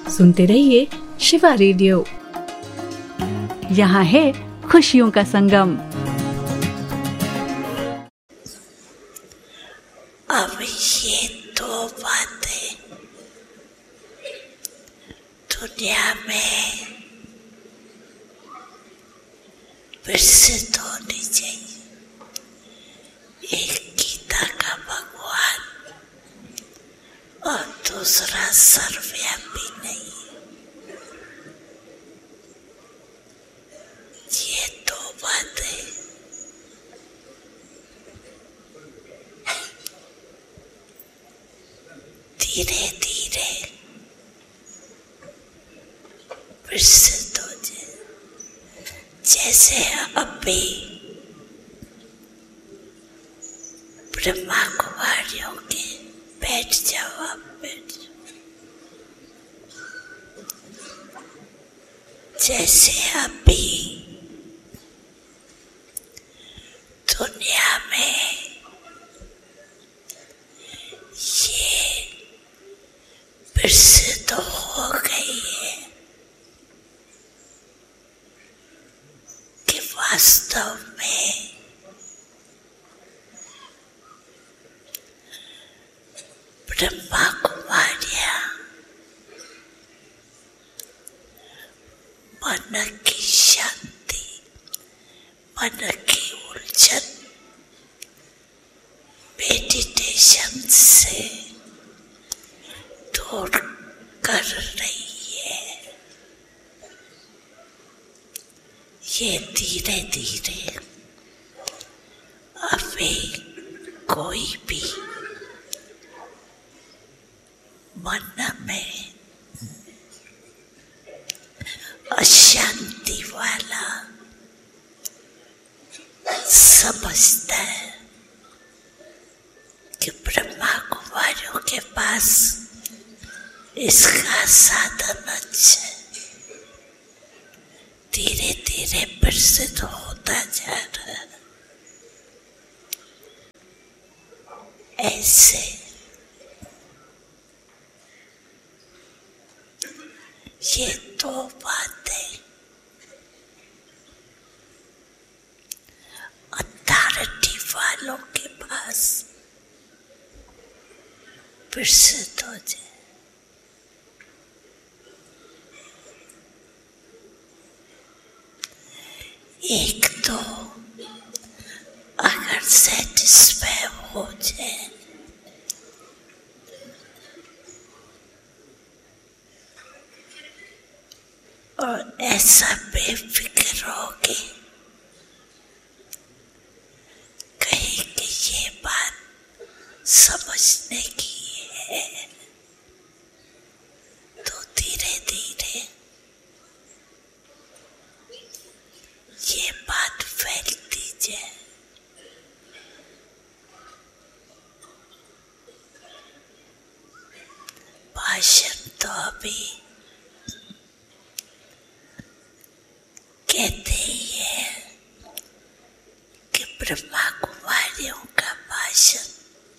सुनते रहिए शिवा रेडियो। यहाँ है खुशियों का संगम। अब ये दो बातें दुनिया में प्रसिद्ध होनी चाहिए। एक गीता का भगवान और दूसरा सर्वव्यापी नहीं। ये दो बातें धीरे धीरे प्रसिद्ध हो जाए। जैसे अभी ब्रह्मा कुमारियों के बैठ जाओ, आप बैठ जाओ। जैसे अभी दुनिया में ये प्रसिद्ध हो गई है कि वास्तव में ब्रह्मा कुमारियां मन की शांति, मन की उलझन मेडिटेशन से दूर कर रही है। ये धीरे धीरे अभी कोई भी मन में अशांति वाला समझता है कि ब्रह्मा कुमारियों के पास इसका साधन अच्छा है। धीरे धीरे प्रसिद्ध होता जा रहा है। ऐसे ये दो बातें अथॉरिटी वालों के पास प्रसिद्ध हो जाए। एक तो अगर सेटिस्फाई हो जाए और ऐसा बेफिक्र हो कि कहीं कि ये बात समझने की है, तो धीरे धीरे ये बात फैलती जाए। भाषण तो अभी कहते ही है कि ब्रह्मा कुमारियों का भाषण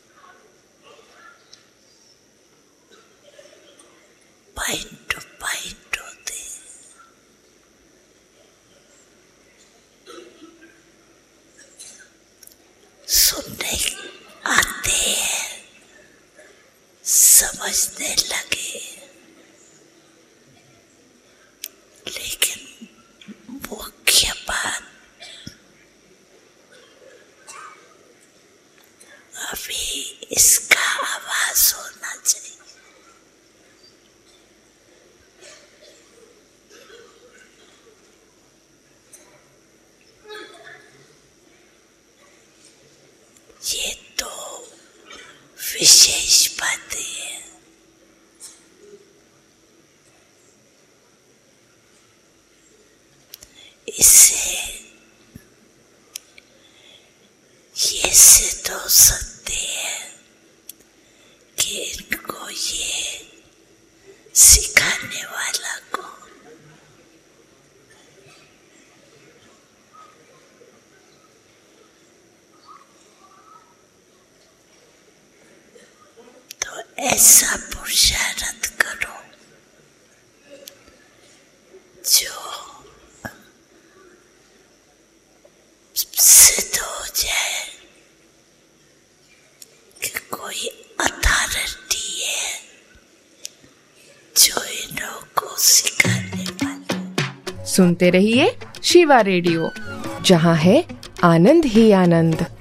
पॉइंट टू पॉइंट होते। सुनने आते हैं, समझने लगे, लेकिन मुख्य बात अभी इसका आवाज होना चाहिए। ये दो विशेष बातें हैं। इससे ये सिद्ध हो सकते हैं कि इनको ये सिखाने वाला को तो ऐसा पुरुषार्थ करो सिद्ध हो जाए कि कोई अथॉरिटी है जो इन्हों को सिखाने वाली। सुनते रहिए शिवा रेडियो, जहाँ है आनंद ही आनंद।